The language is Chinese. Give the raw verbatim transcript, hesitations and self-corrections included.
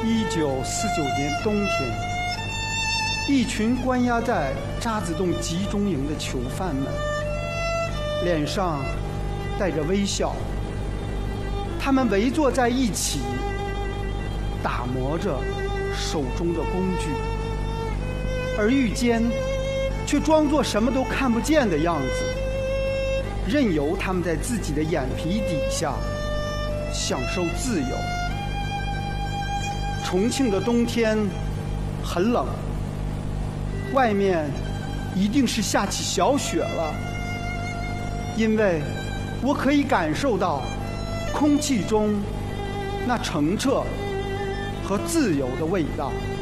一九四九年冬天，一群关押在渣滓洞集中营的囚犯们，脸上带着微笑，他们围坐在一起，打磨着手中的工具，而狱监却装作什么都看不见的样子，任由他们在自己的眼皮底下享受自由。重庆的冬天很冷，外面一定是下起小雪了，因为我可以感受到空气中那澄澈和自由的味道。